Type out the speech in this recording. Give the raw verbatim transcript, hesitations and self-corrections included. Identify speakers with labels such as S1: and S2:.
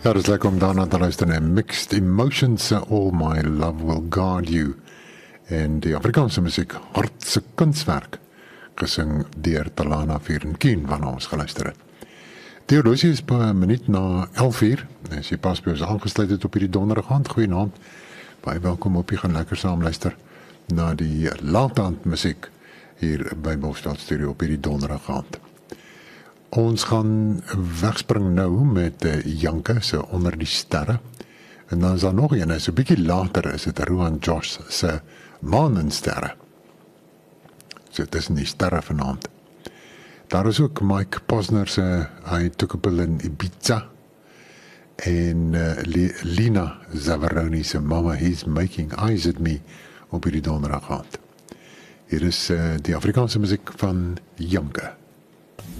S1: Ja, dat is lekker om daarna te luisteren naar Mixed Emotions, All My Love Will Guard You. En die Afrikaanse muziek, Hartse Kunstwerk, gesing deur Talana Vierenkien, waarna ons geluister het. Die horlosie is per minuut na elf uur, as jy pas by ons aangesluit het op hierdie donderdag aand, goeienaand, baie welkom op, jy gaan lekker saam luister na die laataand muziek hier by Bosveld Studio op hierdie donderdag aand. Ons gaan wegspring nou met uh, Janke se Onder die Sterre. En dan is daar nog een, so 'n bietjie later is dit Rowan Josh se Maan en Sterre. So tussen die sterre vanaand. Daar is ook Mike Posner se I Took a Pill in Ibiza. En uh, Lina Zavaroni se Mama He's Making Eyes at Me op hierdie donderdag aand. Hier is uh, die Afrikaanse muziek van Janke.